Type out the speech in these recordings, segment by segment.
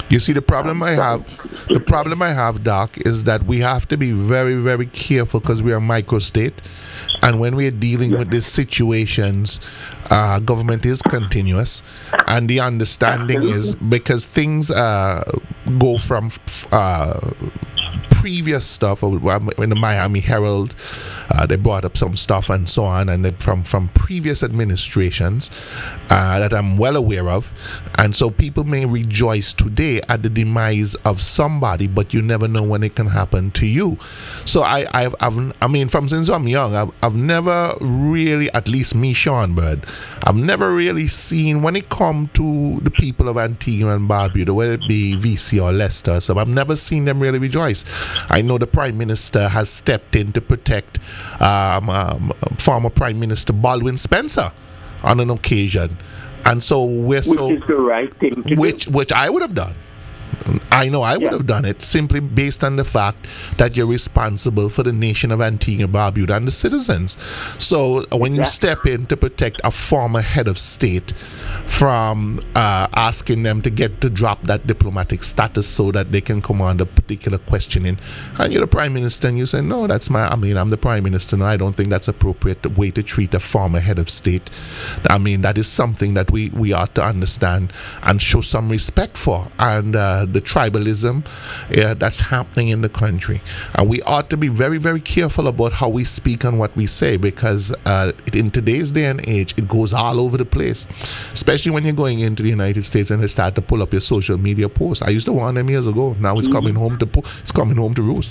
You see, the problem I have, Doc, is that we have to be very, very careful because we are a microstate, and when we are dealing with these situations, government is continuous, and the understanding is because things go from previous stuff. In the Miami Herald, they brought up some stuff and so on, and then from previous administrations that I'm well aware of, and so people may rejoice today at the demise of somebody, but you never know when it can happen to you. So I mean, from since I'm young, I've never really, at least me, Sean Bird, I've never really seen when it come to the people of Antigua and Barbuda, whether it be VC or Leicester, so I've never seen them really rejoice. I know the Prime Minister has stepped in to protect former Prime Minister Baldwin Spencer on an occasion, and so which is the right thing to do. Which I would have done. I know I would have done it simply based on the fact that you're responsible for the nation of Antigua and Barbuda and the citizens. So when you step in to protect a former head of state from asking them to drop that diplomatic status so that they can command a particular questioning, and you're the Prime Minister and you say, no, I'm the Prime Minister, no, I don't think that's appropriate way to treat a former head of state. I mean, that is something that we ought to understand and show some respect for, and the tribalism that's happening in the country, and we ought to be very, very careful about how we speak and what we say, because in today's day and age it goes all over the place, especially when you're going into the United States and they start to pull up your social media posts. I used to warn them years ago. Now it's coming home to roost.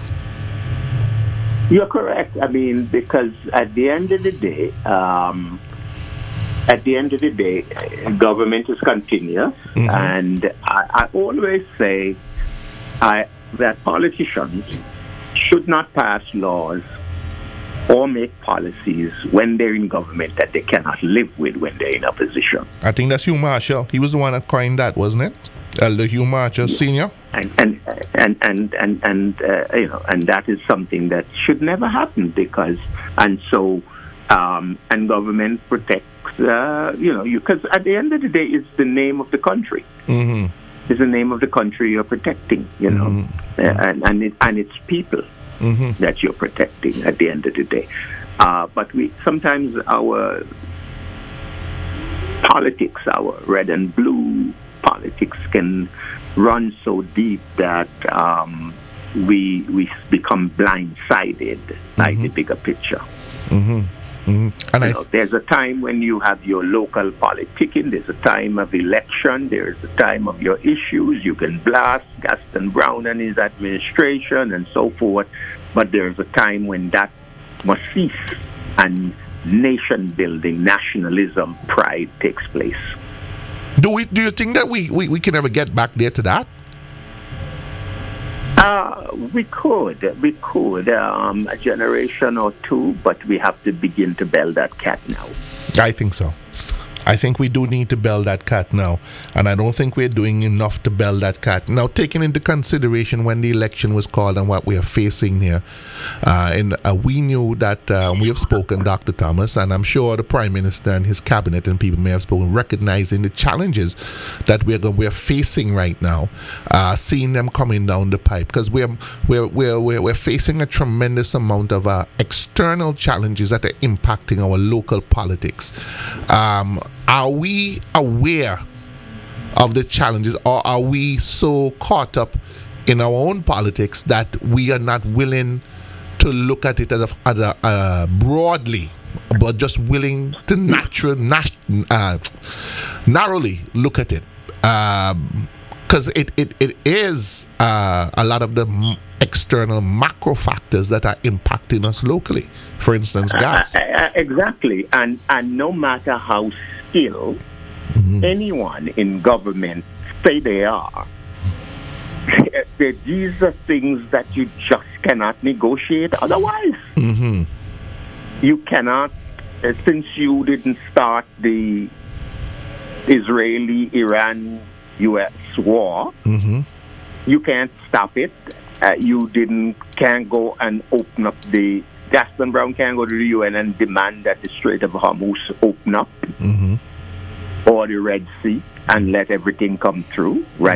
You're correct. I mean, because at the end of the day, government is continuous, and I always say that politicians should not pass laws or make policies when they're in government that they cannot live with when they're in opposition. I think that's Hugh Marshall. He was the one that coined that, wasn't it? The Hugh Marshall Senior. And that is something that should never happen, because and government protects because at the end of the day, it's the name of the country. It's the name of the country you're protecting, and it's people that you're protecting at the end of the day. But sometimes our politics, our red and blue politics, can run so deep that we become blindsided by the bigger picture. And there's a time when you have your local politicking, there's a time of election, there's a time of your issues. You can blast Gaston Brown and his administration and so forth, but there's a time when that must cease and nation building, nationalism, pride takes place. Do you think that we can ever get back there to that? We could, a generation or two, but we have to begin to build that cat now. I think so. I think we do need to bell that cat now, and I don't think we're doing enough to bell that cat. Now, taking into consideration when the election was called and what we are facing here, we knew that we have spoken, Dr. Thomas, and I'm sure the Prime Minister and his cabinet and people may have spoken, recognizing the challenges that we're facing right now, seeing them coming down the pipe, because we're facing a tremendous amount of external challenges that are impacting our local politics. Are we aware of the challenges, or are we so caught up in our own politics that we are not willing to look at it as broadly, but just willing to narrowly look at it? Because it is a lot of the external macro factors that are impacting us locally. For instance, gas. Exactly, and no matter how skilled anyone in government say they are, these are things that you just cannot negotiate otherwise. You cannot, since you didn't start the Israeli-Iran-U.S. war, you can't stop it. You can't go and open up Gaston Brown can't go to the UN and demand that the Strait of Hormuz open up, or the Red Sea, and let everything come through, right?